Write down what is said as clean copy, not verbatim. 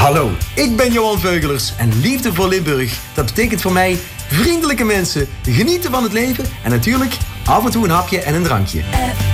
Hallo, ik ben Johan Veugelers en liefde voor Limburg, dat betekent voor mij vriendelijke mensen, genieten van het leven en natuurlijk af en toe een hapje en een drankje.